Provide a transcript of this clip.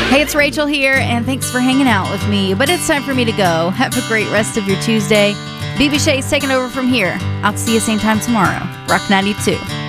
Hey, it's Rachel here, and thanks for hanging out with me. But it's time for me to go. Have a great rest of your Tuesday. BB Shay's taking over from here. I'll see you same time tomorrow. Rock 92.